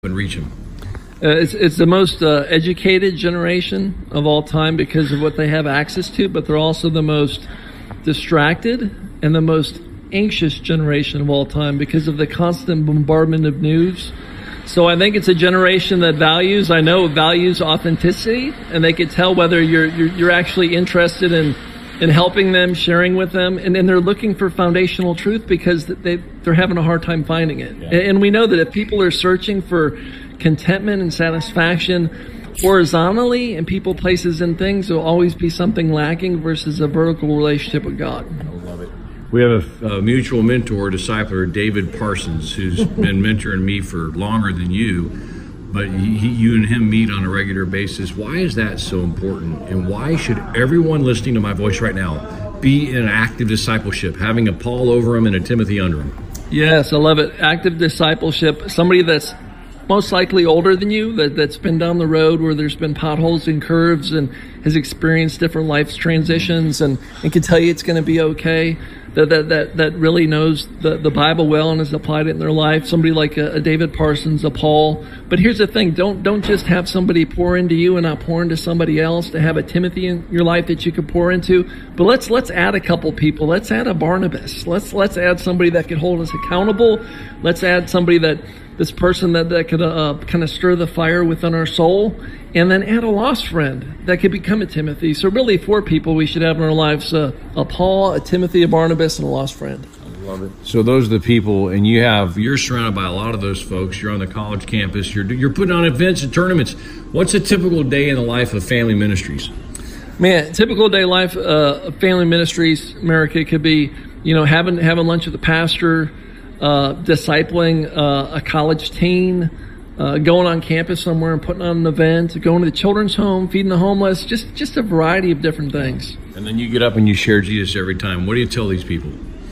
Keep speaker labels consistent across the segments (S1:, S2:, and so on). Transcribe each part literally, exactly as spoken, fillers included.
S1: and reach them?
S2: Uh, it's, it's the most uh, educated generation of all time because of what they have access to, but they're also the most distracted and the most anxious generation of all time because of the constant bombardment of news. So I think it's a generation that values, I know, values authenticity, and they could tell whether you're you're, you're actually interested in, in helping them, sharing with them, and then they're looking for foundational truth because they, they're having a hard time finding it. Yeah. And we know that if people are searching for contentment and satisfaction horizontally in people, places, and things, there'll always be something lacking versus a vertical relationship with God.
S1: I love it. We have a, a mutual mentor, discipler, David Parsons, who's been mentoring me for longer than you, but he, you and him meet on a regular basis. Why is that so important? And why should everyone listening to my voice right now be in active discipleship, having a Paul over him and a Timothy under him?
S2: Yes, I love it. Active discipleship, somebody that's most likely older than you, that, that's been down the road where there's been potholes and curves and has experienced different life transitions and, and can tell you it's going to be okay, that that that, that really knows the, the Bible well and has applied it in their life. Somebody like a, a David Parsons, a Paul. But here's the thing, don't don't just have somebody pour into you and not pour into somebody else, to have a Timothy in your life that you could pour into. But let's let's add a couple people. Let's add a Barnabas. Let's let's add somebody that could hold us accountable. Let's add somebody that this person that, that could uh, kind of stir the fire within our soul, and then add a lost friend that could become a Timothy. So really four people we should have in our lives, uh, a Paul, a Timothy, a Barnabas, and a lost friend.
S1: I love it. So those are the people, and you have, you're surrounded by a lot of those folks. You're on the college campus. You're, you're putting on events and tournaments. What's a typical day in the life of Family Ministries?
S2: Man, typical day life uh, of Family Ministries, America, could be, you know, having having lunch with the pastor, Uh, discipling uh, a college teen, uh, going on campus somewhere and putting on an event, going to the children's home, feeding the homeless, just just a variety of different things.
S1: And then you get up and you share Jesus every time. What do you tell these people?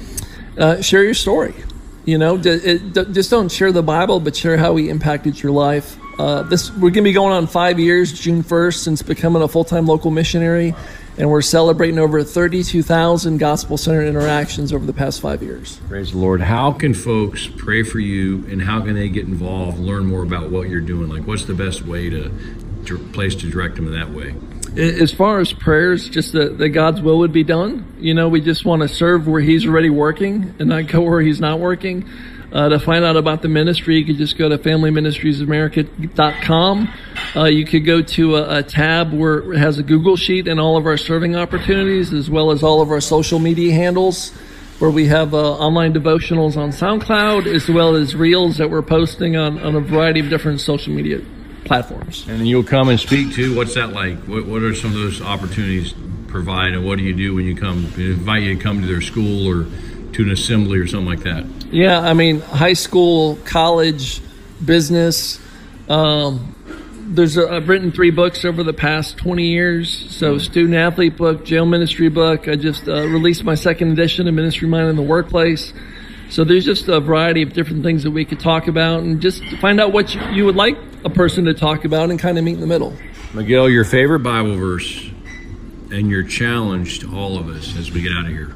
S2: Uh, share your story. You know, d- it, d- just don't share the Bible, but share how he impacted your life. Uh, this we're going to be going on five years, June first, since becoming a full-time local missionary. And we're celebrating over thirty-two thousand gospel-centered interactions over the past five years.
S1: Praise the Lord. How can folks pray for you, and how can they get involved, learn more about what you're doing? Like, what's the best way to, to place to direct them in that way?
S2: As far as prayers, just that, that God's will would be done. You know, we just want to serve where he's already working and not go where he's not working. Uh, to find out about the ministry, you could just go to family ministries america dot com. Uh, you could go to a, a tab where it has a Google sheet and all of our serving opportunities, as well as all of our social media handles, where we have uh, online devotionals on SoundCloud, as well as reels that we're posting on, on a variety of different social media platforms.
S1: And then you'll come and speak too. What's that like? What, what are some of those opportunities provide, and what do you do when you come? They invite you to come to their school or to an assembly or something like that?
S2: Yeah, I mean, high school, college, business. Um, there's a, I've written three books over the past twenty years. So student athlete book, jail ministry book. I just uh, released my second edition of Ministry Mind in the Workplace. So there's just a variety of different things that we could talk about, and just find out what you, you would like a person to talk about and kind of meet in the middle.
S1: Miguel, your favorite Bible verse and your challenge to all of us as we get out of here.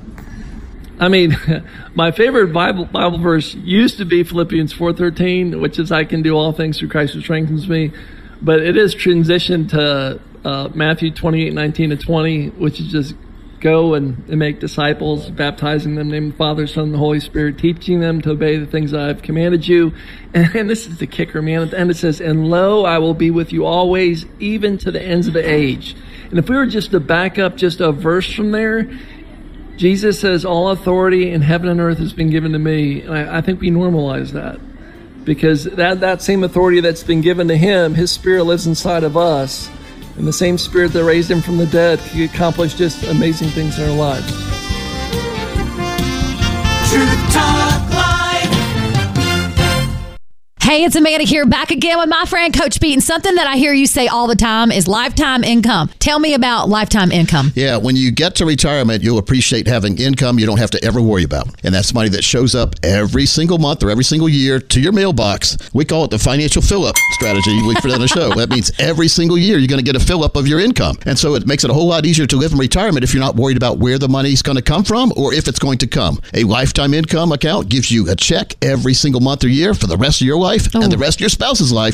S2: I mean, my favorite Bible Bible verse used to be Philippians four thirteen, which is I can do all things through Christ who strengthens me. But it is transitioned to uh, Matthew twenty-eight nineteen to twenty, which is just go and, and make disciples, baptizing them in the name of the Father, Son, and the Holy Spirit, teaching them to obey the things I have commanded you. And, and this is the kicker, man. At the end it says, and lo, I will be with you always, even to the ends of the age. And if we were just to back up just a verse from there, Jesus says, all authority in heaven and earth has been given to me. And I, I think we normalize that, because that, that same authority that's been given to him, his Spirit lives inside of us. And the same Spirit that raised him from the dead can accomplish just amazing things in our lives.
S3: Truth Talk Live.
S4: Hey, it's Amanda here, back again with my friend Coach Pete. And something that I hear you say all the time is lifetime income. Tell me about lifetime income.
S5: Yeah, when you get to retirement, you'll appreciate having income you don't have to ever worry about. And that's money that shows up every single month or every single year to your mailbox. We call it the financial fill-up strategy we put on the show. That means every single year you're going to get a fill-up of your income. And so it makes it a whole lot easier to live in retirement if you're not worried about where the money's going to come from or if it's going to come. A lifetime income account gives you a check every single month or year for the rest of your life. life and the rest of your spouse's life